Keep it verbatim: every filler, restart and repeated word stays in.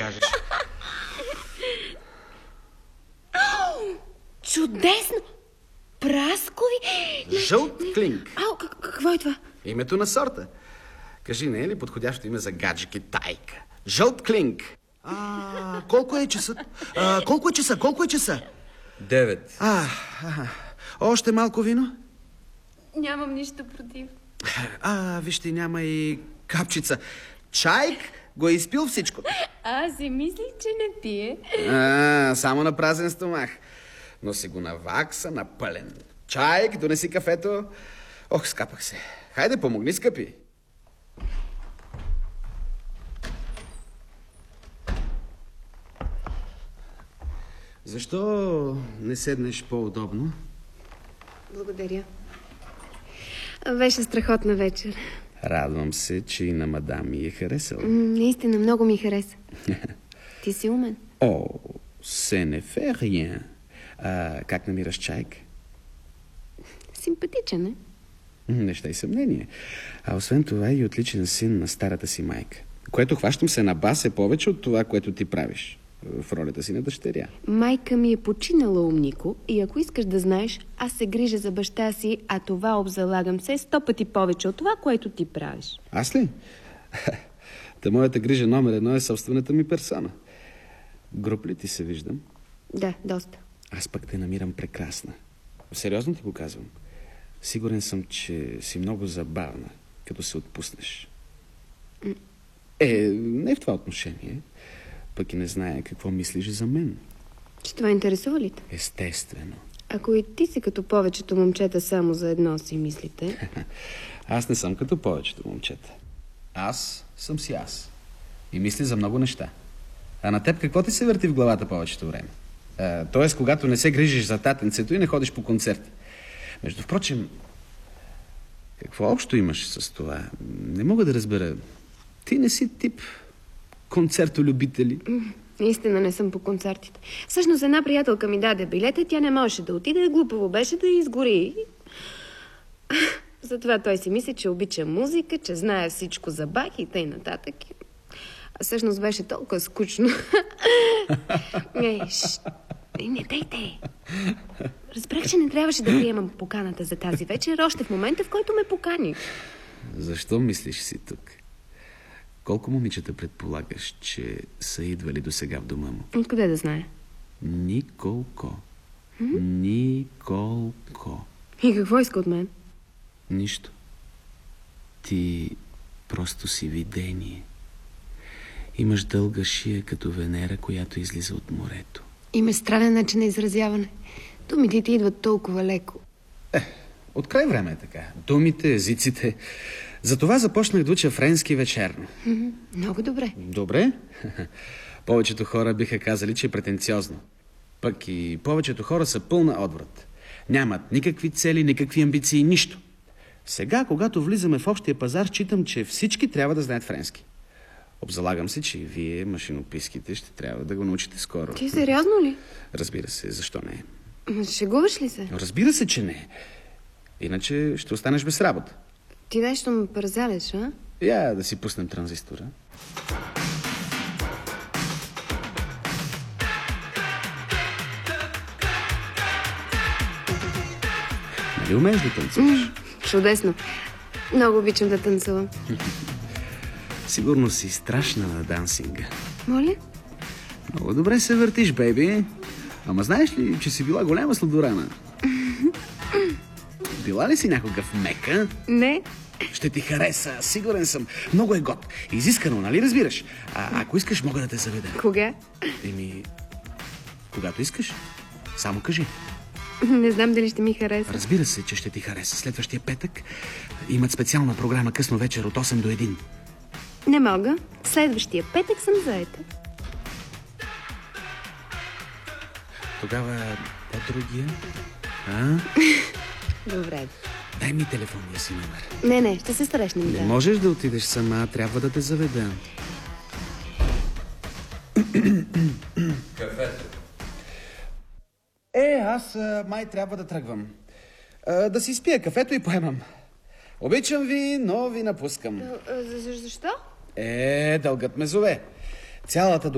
кажеш. Чудесно! Праскови! Жълт клинк. Ау, какво е това? Името на сорта. Кажи, не е ли подходящо име за гаджики тайка? Жълт клинк. А, колко е часът? А, колко е часа? Колко е часа? Девет. А, а, още малко вино? Нямам нищо против. А, вижте, няма и капчица. Чайк го е изпил всичко. Аз си мислих, че не пие. А, само на празен стомах. Но си го навакса на пълен. Чайк, донеси кафето. Ох, скапах се. Хайде, помогни, скъпи. Защо не седнеш по-удобно? Благодаря. Беше страхотна вечер. Радвам се, че и на мадам ми е харесала. Наистина, много ми хареса. Ти си умен. О, се не фе rien. А, как намираш Чайк? Симпатичен е. Неща и съмнение. А освен това е и отличен син на старата си майка. Което, хващам се на бас, е повече от това, което ти правиш в ролята си на дъщеря. Майка ми е починала, умнико, и ако искаш да знаеш, аз се грижа за баща си, а това обзалагам се сто пъти повече от това, което ти правиш. Аз ли? Та моята грижа номер едно е собствената ми персона. Груп ли ти се виждам? Да, доста. Аз пък те намирам прекрасна. Сериозно ти го казвам. Сигурен съм, че си много забавна, като се отпуснеш. М. Е, не в това отношение. Пък и не зная какво мислиш за мен. Че това интересува ли те? Естествено. Ако и ти си като повечето момчета само за едно си мислите... Аз не съм като повечето момчета. Аз съм си аз. И мисля за много неща. А на теб какво ти се върти в главата повечето време? А, тоест, когато не се грижиш за татенцето и не ходиш по концерти. Между впрочем, какво общо имаш с това? Не мога да разбера. Ти не си тип концертолюбители. Наистина не съм по концертите. Всъщност една приятелка ми даде билета, тя не можеше да отиде, глупаво беше да изгори. Затова той си мисли, че обича музика, че знае всичко за Бах и тъй нататък. А всъщност беше толкова скучно. Не, шт, не дейте. Разбрах, че не трябваше да приемам поканата за тази вечер, още в момента, в който ме покани. Защо мислиш си тук? Колко момичета предполагаш, че са идвали до сега в дома му? Откъде да знае? Николко. Николко. И какво иска от мен? Нищо. Ти просто си видение. Имаш дълга шия като Венера, която излиза от морето. Има странен начин на изразяване. Думите ти идват толкова леко. Е, от край време е така. Думите, езиците. Затова започнах да уча френски вечерно. М-м, много добре. Добре? Повечето хора биха казали, че е претенциозно. Пък и повечето хора са пълна отврат. Нямат никакви цели, никакви амбиции, нищо. Сега, когато влизаме в общия пазар, считам, че всички трябва да знаят френски. Обзалагам се, че и вие, машинописките, ще трябва да го научите скоро. Ти сериозно ли? Разбира се, защо не? Ма шегуваш ли се? Разбира се, че не. Иначе ще останеш без работа. Ти нещо ме пързалеш, а? Я да си пуснем транзистора. Нали умееш да танцуваш? Чудесно. Много обичам да танцувам. Сигурно си страшна на дансинга. Моля? Много добре се въртиш, бейби. Ама знаеш ли, че си била голяма сладорана? Била ли си някога в Мека? Не. Ще ти хареса, сигурен съм. Много е гот. Изискано, нали разбираш? А ако искаш, мога да те заведа. Кога? Еми, когато искаш, само кажи. Не знам дали ще ми хареса. Разбира се, че ще ти хареса. Следващия петък имат специална програма късно вечер от осем до едно. Не мога. Следващия петък съм заета. Тогава по-другия? А? Добре. Дай ми телефонния си номер. Не, не, ще се срещнем. Не Да. можеш да отидеш сама, трябва да те заведа. Кафето. Е, аз а, май трябва да тръгвам. А, да си спия кафето и поемам. Обичам ви, но ви напускам. А, а, защо? Е, дългът ме зове. Цялата